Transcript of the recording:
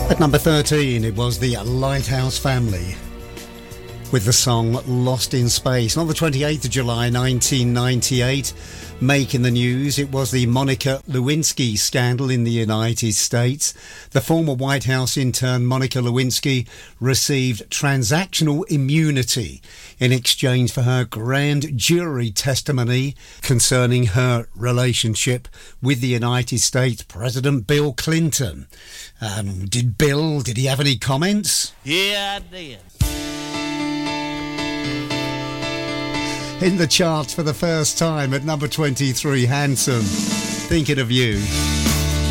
At number 13, it was the Lighthouse Family with the song Lost in Space. And on the 28th of July 1998, making the news, it was the Monica Lewinsky scandal in the United States. The former White House intern Monica Lewinsky received transactional immunity in exchange for her grand jury testimony concerning her relationship with the United States President Bill Clinton. Did he have any comments? Yeah, I did. In the charts for the first time at number 23, Handsome, Thinking of You.